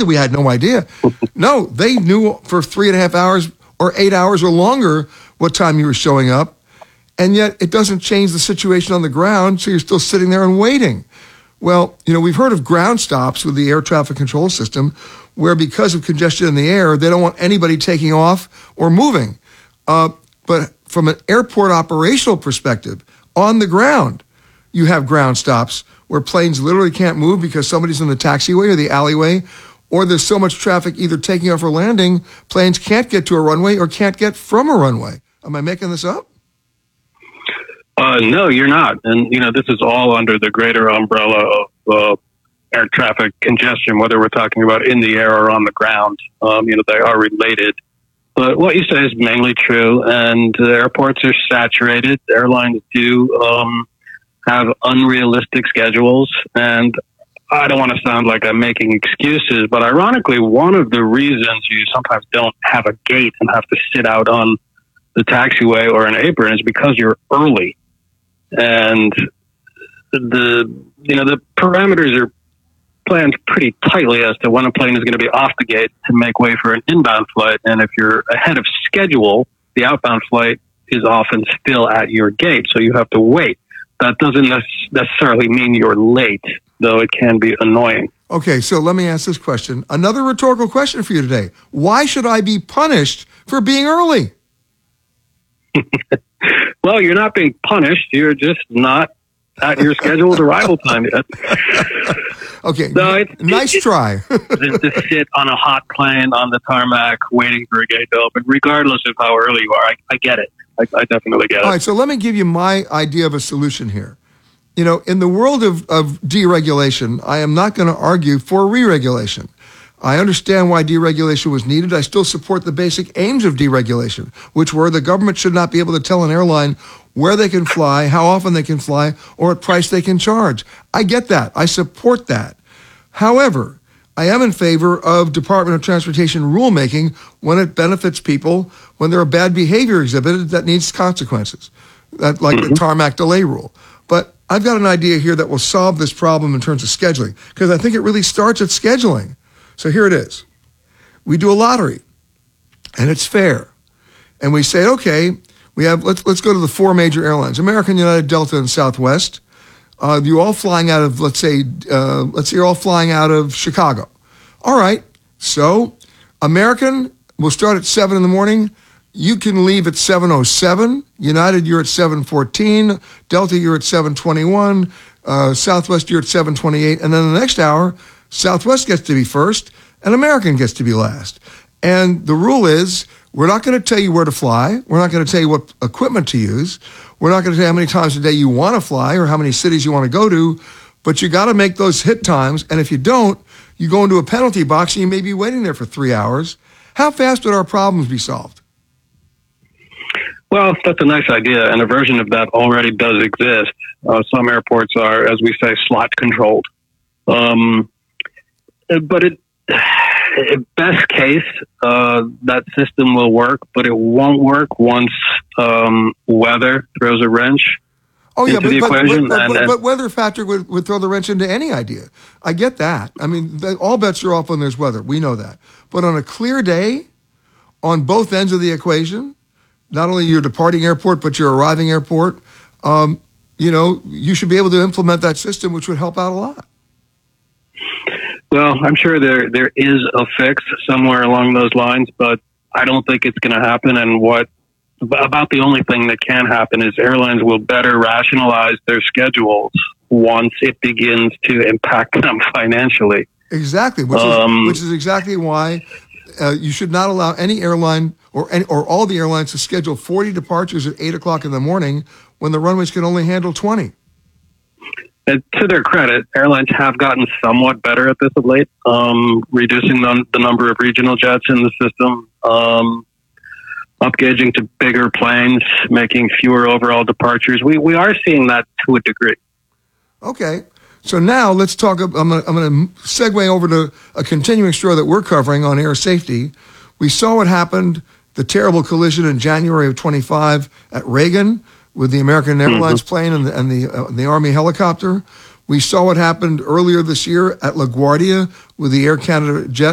that we had no idea. No, they knew for 3.5 hours or 8 hours or longer what time you were showing up. And yet it doesn't change the situation on the ground, so you're still sitting there and waiting. Well, we've heard of ground stops with the air traffic control system where because of congestion in the air, they don't want anybody taking off or moving. But from an airport operational perspective, on the ground, you have ground stops where planes literally can't move because somebody's in the taxiway or the alleyway, or there's so much traffic either taking off or landing, planes can't get to a runway or can't get from a runway. Am I making this up? No, you're not. And, this is all under the greater umbrella of air traffic congestion, whether we're talking about in the air or on the ground. They are related. But what you say is mainly true, and the airports are saturated. Airlines do have unrealistic schedules, and I don't want to sound like I'm making excuses, but ironically, one of the reasons you sometimes don't have a gate and have to sit out on the taxiway or an apron is because you're early. And the parameters are planned pretty tightly as to when a plane is going to be off the gate to make way for an inbound flight. And if you're ahead of schedule, the outbound flight is often still at your gate, so you have to wait. That doesn't necessarily mean you're late, though it can be annoying. Okay, so let me ask this question. Another rhetorical question for you today. Why should I be punished for being early? Well, you're not being punished. You're just not at your scheduled arrival time yet. Okay, so nice try. To sit on a hot plane on the tarmac waiting for a gate to open, regardless of how early you are. I get it. I definitely get it. All right, so let me give you my idea of a solution here. In the world of deregulation, I am not going to argue for re-regulation. I understand why deregulation was needed. I still support the basic aims of deregulation, which were the government should not be able to tell an airline where they can fly, how often they can fly, or what price they can charge. I get that. I support that. However, I am in favor of Department of Transportation rulemaking when it benefits people, when there are bad behavior exhibited that needs consequences, like the tarmac delay rule. But I've got an idea here that will solve this problem in terms of scheduling, because I think it really starts at scheduling. So here it is. We do a lottery, and it's fair. And we say, okay, let's go to the 4 major airlines: American, United, Delta, and Southwest. You're all flying out of, let's say you're all flying out of Chicago. All right. So American will start at 7 in the morning. You can leave at 7:07. United, you're at 7:14. Delta, you're at 7:21. Southwest, you're at 7:28. And then the next hour, Southwest gets to be first, and American gets to be last. And the rule is, we're not going to tell you where to fly. We're not going to tell you what equipment to use. We're not going to tell you how many times a day you want to fly or how many cities you want to go to, but you got to make those hit times. And if you don't, you go into a penalty box and you may be waiting there for 3 hours. How fast would our problems be solved? Well, that's a nice idea, and a version of that already does exist. Some airports are, as we say, slot controlled. But best case, that system will work, but it won't work once weather throws a wrench into the equation. But weather factor would throw the wrench into any idea. I get that. I mean, all bets are off when there's weather. We know that. But on a clear day, on both ends of the equation, not only your departing airport, but your arriving airport, you should be able to implement that system, which would help out a lot. Well, I'm sure there is a fix somewhere along those lines, but I don't think it's going to happen. And about the only thing that can happen is airlines will better rationalize their schedules once it begins to impact them financially. Exactly, which is exactly why you should not allow any airline or all the airlines to schedule 40 departures at 8 o'clock in the morning when the runways can only handle 20. And to their credit, airlines have gotten somewhat better at this of late, reducing the number of regional jets in the system, upgauging to bigger planes, making fewer overall departures. We are seeing that to a degree. Okay. So now let's talk. I'm going to segue over to a continuing story that we're covering on air safety. We saw what happened, the terrible collision in January of 25 at Reagan with the American Airlines plane and the Army helicopter. We saw what happened earlier this year at LaGuardia with the Air Canada jet